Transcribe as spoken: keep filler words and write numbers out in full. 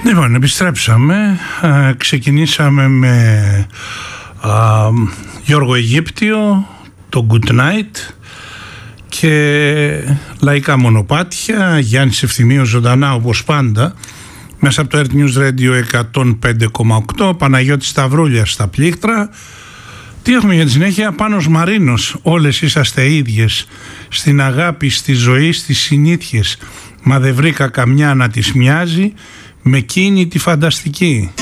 Λοιπόν, επιστρέψαμε. Α, ξεκινήσαμε με α, Γιώργο Αιγύπτιο, το Good Night, και λαϊκά μονοπάτια. Γιάννης Ευθυμίου ζωντανά όπως πάντα μέσα από το Earth News Radio εκατόν πέντε κόμμα οκτώ. Παναγιώτης Σταυρούλιας στα πλήκτρα. Τι έχουμε για τη συνέχεια? Πάνος Μαρίνος, όλες είσαστε ίδιες, στην αγάπη, στη ζωή, στις συνήθειες, μα δεν βρήκα καμιά να της μοιάζει με εκείνη τη φανταστική.